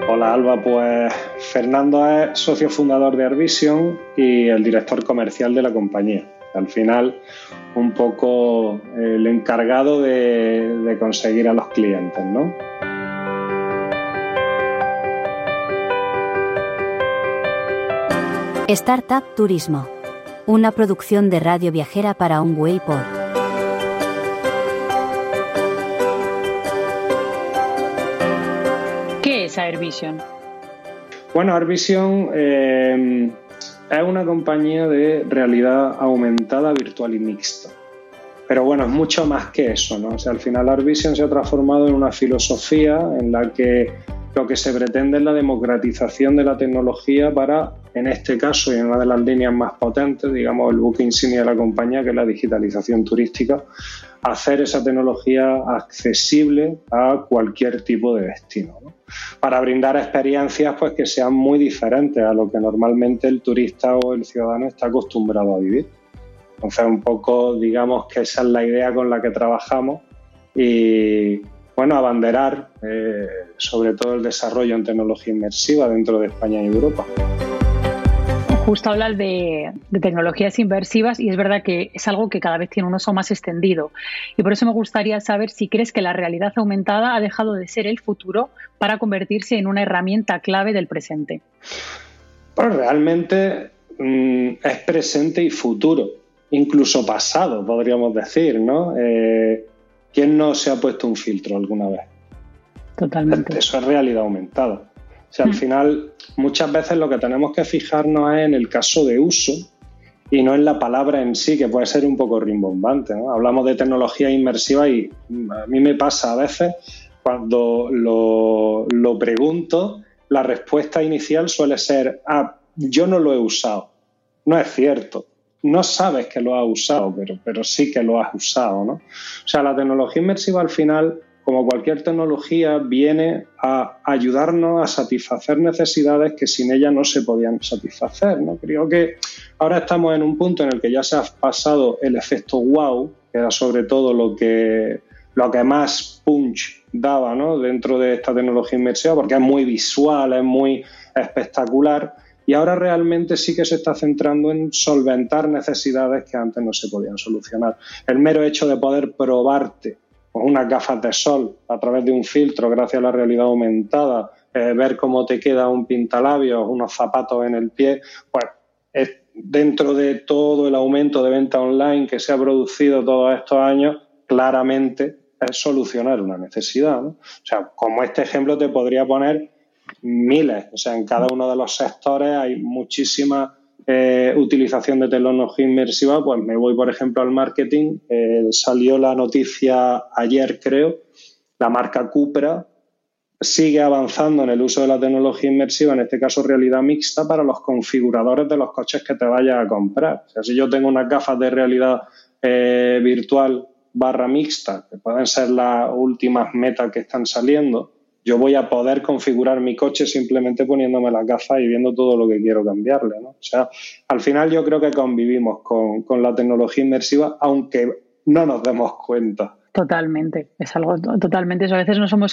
Hola Alba, pues Fernando es socio fundador de Arvision y el director comercial de la compañía. Al final, un poco el encargado de conseguir a los clientes, ¿no? Startup Turismo, una producción de Radio Viajera para OnWayPod. ¿Qué es Airvision? Bueno, Airvision es una compañía de realidad aumentada, virtual y mixta. Pero bueno, es mucho más que eso, ¿no? O sea, al final Airvision se ha transformado en una filosofía en la que lo que se pretende es la democratización de la tecnología para, en este caso y en una de las líneas más potentes, digamos, el buque insignia de la compañía, que es la digitalización turística, hacer esa tecnología accesible a cualquier tipo de destino, ¿no? Para brindar experiencias pues, que sean muy diferentes a lo que normalmente el turista o el ciudadano está acostumbrado a vivir. Entonces, un poco, digamos que esa es la idea con la que trabajamos y, bueno, abanderar sobre todo el desarrollo en tecnología inmersiva dentro de España y Europa. Justo hablas de tecnologías inmersivas y es verdad que es algo que cada vez tiene un uso más extendido. Y por eso me gustaría saber si crees que la realidad aumentada ha dejado de ser el futuro para convertirse en una herramienta clave del presente. Bueno, realmente es presente y futuro, incluso pasado, podríamos decir, ¿no? ¿Quién no se ha puesto un filtro alguna vez? Totalmente. Eso es realidad aumentada. O sea, al final, muchas veces lo que tenemos que fijarnos es en el caso de uso y no en la palabra en sí, que puede ser un poco rimbombante, ¿no? Hablamos de tecnología inmersiva y a mí me pasa a veces cuando lo pregunto, la respuesta inicial suele ser: yo no lo he usado. No es cierto. No sabes que lo has usado, pero sí que lo has usado, ¿no? O sea, la tecnología inmersiva al final, como cualquier tecnología, viene a ayudarnos a satisfacer necesidades que sin ella no se podían satisfacer, ¿no? Creo que ahora estamos en un punto en el que ya se ha pasado el efecto wow, que era sobre todo lo que más punch daba, ¿no? Dentro de esta tecnología inmersiva, porque es muy visual, es muy espectacular. Y ahora realmente sí que se está centrando en solventar necesidades que antes no se podían solucionar. El mero hecho de poder probarte con unas gafas de sol a través de un filtro gracias a la realidad aumentada, ver cómo te queda un pintalabios, unos zapatos en el pie, pues dentro de todo el aumento de venta online que se ha producido todos estos años, claramente es solucionar una necesidad, ¿no? O sea, como este ejemplo te podría poner miles, o sea, en cada uno de los sectores hay muchísima utilización de tecnología inmersiva. Pues me voy, por ejemplo, al marketing. Salió la noticia ayer, creo, la marca Cupra sigue avanzando en el uso de la tecnología inmersiva, en este caso realidad mixta, para los configuradores de los coches que te vayas a comprar. O sea, si yo tengo unas gafas de realidad virtual / mixta, que pueden ser las últimas metas que están saliendo, yo voy a poder configurar mi coche simplemente poniéndome las gafas y viendo todo lo que quiero cambiarle, ¿no? O sea, al final yo creo que convivimos con la tecnología inmersiva, aunque no nos demos cuenta. Totalmente, es algo totalmente eso. A veces no somos